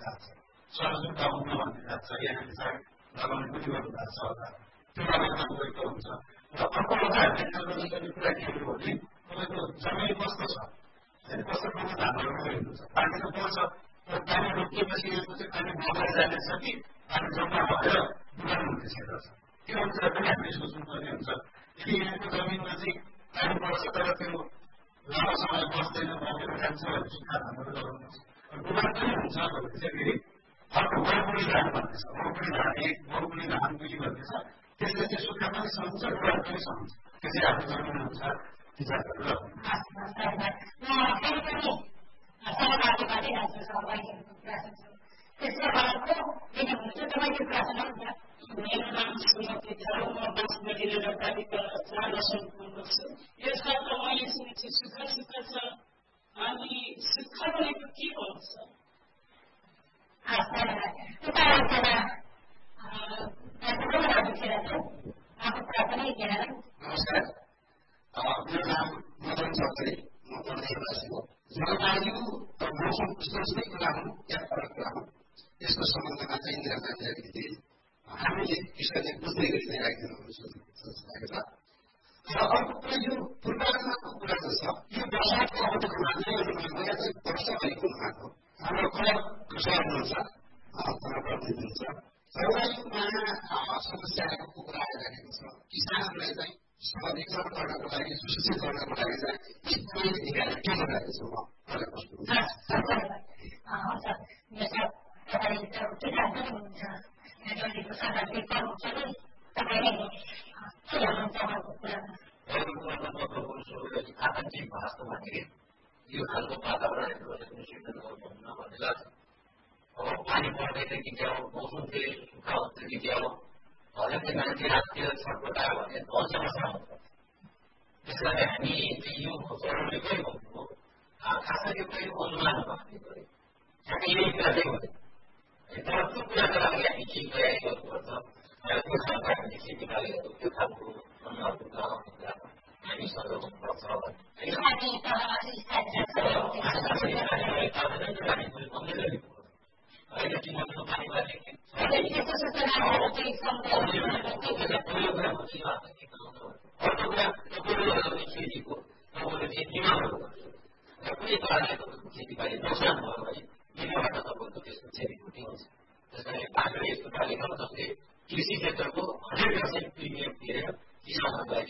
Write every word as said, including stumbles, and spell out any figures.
थाहा छ सरसुन गाउँमा भन्ने जान्छ यहाँ साग लगाउने पनि गर्नु भएको छ होला त्यो लगाउन गएको हुन्छ र अर्को एउटा हामीले कुरा के हो भने तपाईँको जमिन कस्तो छ होइन कस्तो ठाउँमा धान लगाउनु छ पानी त पर्छ र पानी रोकिएपछि यसको चाहिँ पानी बगाएर जानेछ कि पानी जम्मा भएर डुबाउनु हुने क्षेत्र छ त्यो कुरा पनि हामीले सोच्नुपर्ने हुन्छ यदि यहाँको जमिनमा चाहिँ पानी पर्छ तर त्यो लामो समय बस्दैन बगेर जान्छ भने सुक्खा धानहरू लगाउनुहोस् डुबान पनि हुन्छ भने चाहिँ फेरि अर्को बहुपुरी धान भन्ने छ बहुपुरी धान एक बहुपुरी धान दुई भन्ने छ त्यसले चाहिँ सुक्खा पनि सहन्छ डुबान पनि सहन्छ त्यो चाहिँ आफ्नो जमिन अनुसार विचार गरेर त्यसले बाहेकको किन हुन्छ तपाईँको प्रश्न मेरो नाम श्रीमती छ म बासमतीले गर्दाको चार वर्ष यो शब्द मैले सुनेछु सुख सुख छ अनि सुख भनेको के भन्छ नमस्कार मेरो नाम मदन चौधरी म प्रदेशवासी हो जलवायु र मौसम सोच्ने कुरा हुन् या फरक कुरा हुन् यसको सम्बन्धमा चाहिँ इन्दिरा गान्धी अलिकति हामीले कृषकले बुझ्दै गरी राखिदिनु सोचिरहेको छ र अर्को कुरा यो पूर्वानुमानको कुरा जो छ यो वर्षाको अवधिमा चाहिँ वर्षभरिको हुनाको हाम्रो कला कृषक हुनुहुन्छ हाम्रो प्रतिनिधि हुन्छ जलवायुमा समस्याको कुरा आइरहेको छ किसानहरूलाई चाहिँ सबलीकरण गर्नको लागि सुशिक्षित गर्नको लागि चाहिँ यी निकाय के गरिरहेको छु म आकाङ्क्षित वास्तवमा यो खालको वातावरणहरू भन्ने लाग्छ अब पानी पर्दैन कि क्या हो मौसम चाहिँ सुक्खा हुन्छ कि क्या हो हरेक मान्छे राततिर छटपटायो भने बहुत समस्या हुन्छ त्यसलाई हामी चाहिँ यो जरुरी पनि भन्नुभयो खास गरी पनि अनुमान भन्ने गऱ्यो ठ्याक्कै यही कुरा चाहिँ हो तर त्यो कुराको लागि हामी के तयारी गर्नुपर्छ त्यो खालको हामीले खेतीबालीहरू त्यो खालको अनुहारहरू लगाउने कुरामा हामी सजग हुनुपर्छ अहिले किनभने पानी बाली खेतीको तपाईँले चाहिँ बिमारहरू र कुनै कारणले खेतीबाली नोक्सान भयो भने बिमाबाट तपाईँको त्यसको क्षतिपूर्ति हुन्छ त्यसकारण बाटोले यस्तो कार्यक्रम जसले कृषि क्षेत्रको हन्ड्रेड पर्सेन्ट प्रिमियम तिरेर किसानहरूलाई